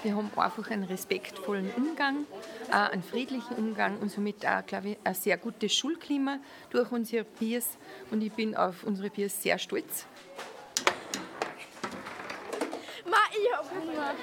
Wir haben einfach einen respektvollen Umgang, einen friedlichen Umgang und somit auch, glaube ich, ein sehr gutes Schulklima durch unsere Peers. Und ich bin auf unsere Peers sehr stolz. Ich hab Hunger.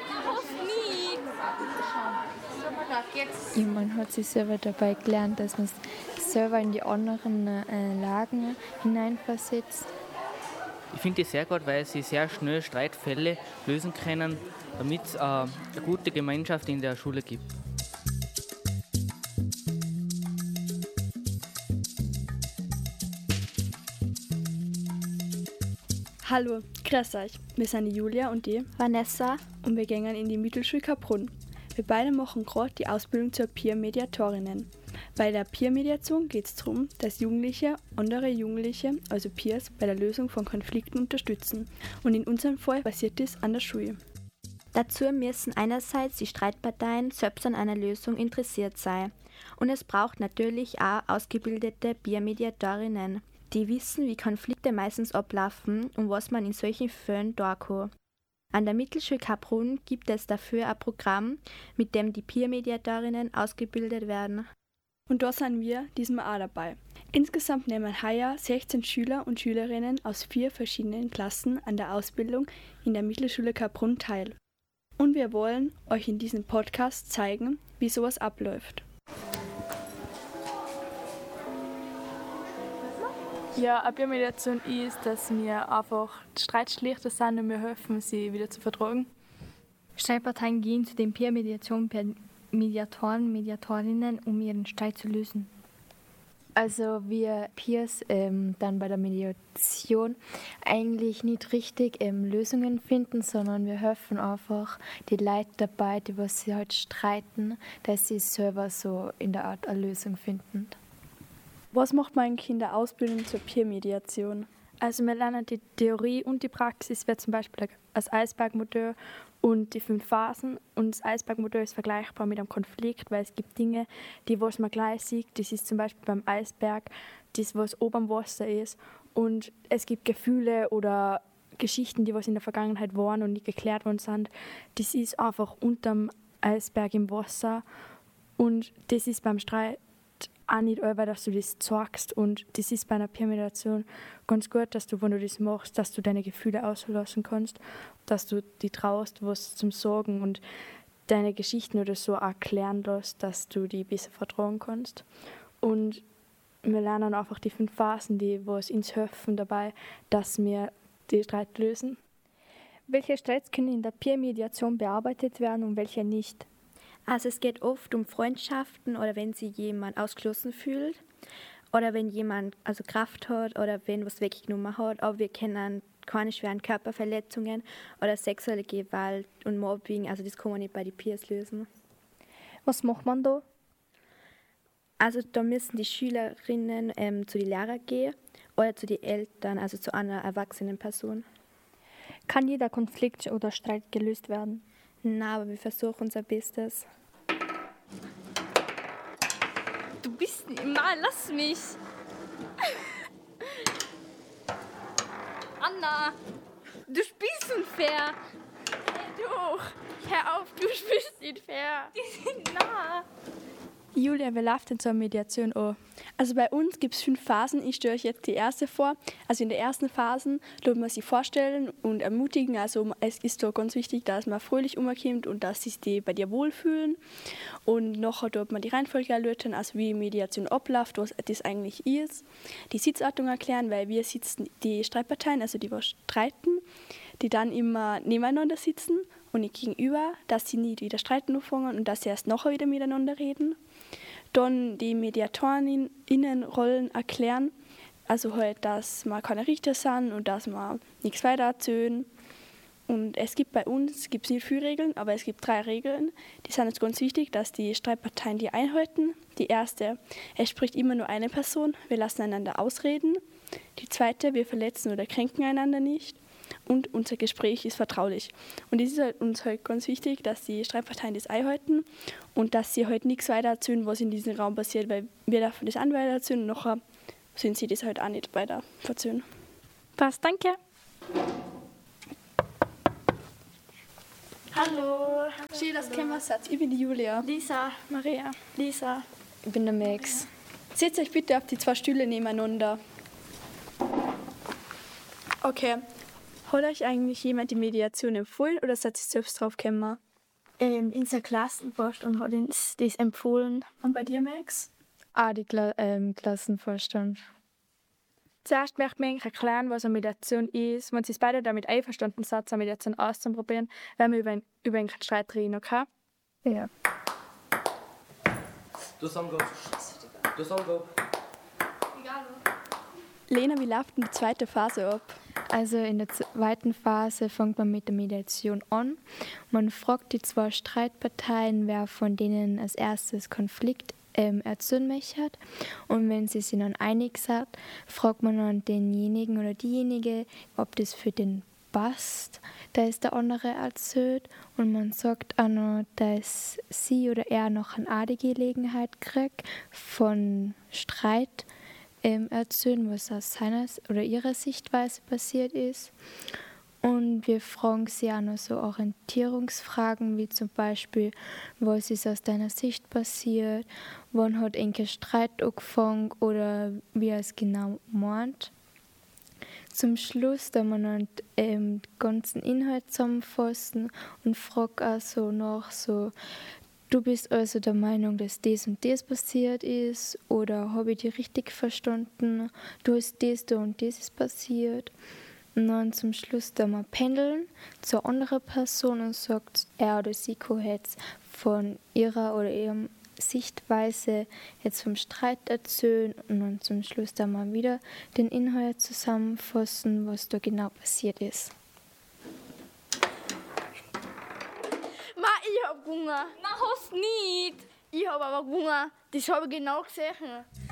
Ja, man hat sich selber dabei gelernt, dass man sich selber in die anderen Lagen hineinversetzt. Ich finde das sehr gut, weil sie sehr schnell Streitfälle lösen können, damit es eine gute Gemeinschaft in der Schule gibt. Hallo, grüß euch. Wir sind die Julia und die Vanessa und wir gehen in die Mittelschule Kaprun. Wir beide machen gerade die Ausbildung zur Peer-Mediatorinnen. Bei der Peer-Mediation geht es darum, dass Jugendliche andere Jugendliche, also Peers, bei der Lösung von Konflikten unterstützen. Und in unserem Fall passiert das an der Schule. Dazu müssen einerseits die Streitparteien selbst an einer Lösung interessiert sein. Und es braucht natürlich auch ausgebildete Peer-Mediatorinnen, die wissen, wie Konflikte meistens ablaufen und was man in solchen Fällen tun kann. An der Mittelschule Kaprun gibt es dafür ein Programm, mit dem die Peer-Mediatorinnen ausgebildet werden. Und da sind wir diesmal auch dabei. Insgesamt nehmen heuer 16 Schüler und Schülerinnen aus 4 verschiedenen Klassen an der Ausbildung in der Mittelschule Kaprun teil. Und wir wollen euch in diesem Podcast zeigen, wie sowas abläuft. Ja, eine Peer-Mediation ist, dass wir einfach Streitschlichter sind und wir helfen, sie wieder zu vertragen. Streitparteien gehen zu den Peer-Mediatoren per Mediatoren, Mediatorinnen, um ihren Streit zu lösen. Also wir Peers dann bei der Mediation eigentlich nicht richtig Lösungen finden, sondern wir helfen einfach die Leute dabei, die was sie halt streiten, dass sie selber so in der Art eine Lösung finden. Was macht man in der Ausbildung zur Peer-Mediation? Also wir lernen die Theorie und die Praxis, wie zum Beispiel das Eisbergmodell und die 5 Phasen. Und das Eisbergmodell ist vergleichbar mit einem Konflikt, weil es gibt Dinge, die was man gleich sieht. Das ist zum Beispiel beim Eisberg, das was oben am Wasser ist. Und es gibt Gefühle oder Geschichten, die was in der Vergangenheit waren und nicht geklärt worden sind. Das ist einfach unterm Eisberg im Wasser. Und das ist beim Streit auch nicht allweil, dass du das zeigst. Und das ist bei einer Peer-Mediation ganz gut, dass du, wenn du das machst, dass du deine Gefühle auslassen kannst, dass du die traust, was zum Sagen und deine Geschichten oder so auch klären lässt, dass du die besser vertrauen kannst. Und wir lernen einfach die 5 Phasen, die was uns helfen dabei, dass wir die Streit lösen. Welche Streits können in der Peer-Mediation bearbeitet werden und welche nicht? Also es geht oft um Freundschaften oder wenn sich jemand ausgeschlossen fühlt oder wenn jemand also Kraft hat oder wenn was weggenommen hat. Aber wir kennen keine schweren Körperverletzungen oder sexuelle Gewalt und Mobbing, also das kann man nicht bei den Peers lösen. Was macht man da? Also da müssen die Schülerinnen zu den Lehrern gehen oder zu den Eltern, also zu einer erwachsenen Person. Kann jeder Konflikt oder Streit gelöst werden? Nein, aber wir versuchen unser Bestes. Du bist... Mann, lass mich! Anna! Du spielst unfair! Doch, hör auf, du spielst nicht fair. Die sind nah! Julia, wer läuft denn zur Mediation an? Also bei uns gibt es 5 Phasen. Ich stelle euch jetzt die erste vor. Also in der ersten Phase lässt man sich vorstellen und ermutigen. Also es ist da ganz wichtig, dass man fröhlich umkommt und dass sich die bei dir wohlfühlen. Und nachher tut man die Reihenfolge erläutern, also wie Mediation abläuft, was das eigentlich ist. Die Sitzordnung erklären, weil wir sitzen die Streitparteien, also die was streiten, die dann immer nebeneinander sitzen und nicht gegenüber, dass sie nicht wieder streiten anfangen und dass sie erst nachher wieder miteinander reden. Dann die MediatorInnen-Rollen erklären, also halt, dass wir keine Richter sind und dass wir nichts weiter erzählen. Und es gibt bei uns nicht viele Regeln, aber es gibt 3 Regeln. Die sind jetzt ganz wichtig, dass die Streitparteien die einhalten. Die erste, es spricht immer nur eine Person, wir lassen einander ausreden. Die zweite, wir verletzen oder kränken einander nicht. Und unser Gespräch ist vertraulich. Und es ist halt uns halt ganz wichtig, dass die Streitparteien das einhalten und dass sie halt nichts weiter erzählen, was in diesem Raum passiert, weil wir dürfen das an weiter erzählen und nachher sind sie das halt auch nicht weiter erzählen. Passt, danke. Hallo. Schön, dass ihr seid. Ich bin die Julia. Lisa, Maria, Lisa. Ich bin der Max. Setzt euch bitte auf die 2 Stühle nebeneinander. Okay. Hat euch eigentlich jemand die Mediation empfohlen oder seid ihr selbst drauf gekommen? Unser Klassenvorstand hat uns das empfohlen. Und bei dir, Max? Die Klassenvorstand. Zuerst möchte ich eigentlich erklären, was eine Mediation ist. Wenn Sie beide damit einverstanden sind, eine Mediation auszuprobieren, werden wir über einen Streit reden, okay? Ja. Du Samgo. Lena, wie läuft denn die zweite Phase ab? Also in der zweiten Phase fängt man mit der Mediation an. Man fragt die 2 Streitparteien, wer von denen als erstes Konflikt erzählen möchte. Und wenn sie sich dann einig sind, fragt man dann denjenigen oder diejenige, ob das für den passt, dass der andere erzählt. Und man sagt auch noch, dass sie oder er noch eine die Gelegenheit kriegt, von Streit erzählen, was aus seiner oder ihrer Sichtweise passiert ist. Und wir fragen sie auch noch so Orientierungsfragen, wie zum Beispiel, was ist aus deiner Sicht passiert, wann hat ein Streit angefangen oder wie er es genau meint. Zum Schluss da man dann den ganzen Inhalt zusammenfassen und fragt auch so nach, so, du bist also der Meinung, dass das und das passiert ist oder habe ich dich richtig verstanden, du hast das, da und das ist passiert. Und dann zum Schluss da mal pendeln zur anderen Person und sagt, er oder sie kann jetzt von ihrer oder ihrem Sichtweise jetzt vom Streit erzählen und dann zum Schluss da mal wieder den Inhalt zusammenfassen, was da genau passiert ist. Ich hab Hunger. Na, hast nicht. Ich hab aber Hunger. Das habe ich genau gesehen.